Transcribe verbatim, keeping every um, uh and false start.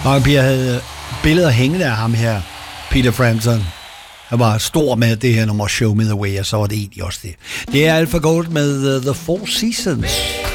Mange piger havde billeder hængende af ham her, Peter Frampton. Han var stor med det her nummer Show Me The Way, og så var det egentlig også det. Det er alt for godt med uh, The Four Seasons.